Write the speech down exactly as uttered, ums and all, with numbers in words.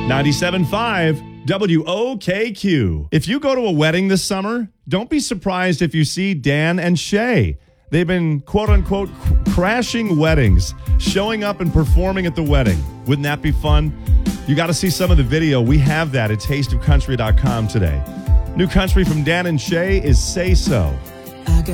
ninety-seven point five W O K Q. If you go to a wedding this summer, don't be surprised if you see Dan and Shay. They've been, quote unquote, crashing weddings, showing up and performing at the wedding. Wouldn't that be fun? You got to see some of the video. We have that at taste of country dot com today. New country from Dan and Shay is Say So. I got